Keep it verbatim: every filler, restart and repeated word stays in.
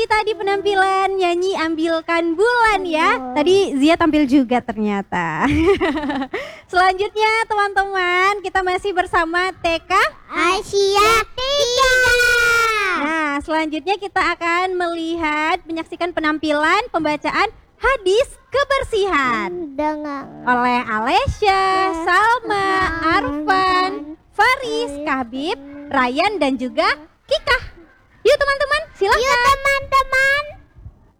tadi penampilan nyanyi Ambilkan Bulan ya. Tadi Zia tampil juga ternyata. Selanjutnya teman-teman, kita masih bersama T K Asia tiga. Nah, selanjutnya kita akan melihat, menyaksikan penampilan pembacaan hadis kebersihan Dengan oleh Alesya, Salma, Arfan, Faris, Kahbib, Ryan dan juga Kikah. Yuk teman-teman, silakan. Yuk teman-teman.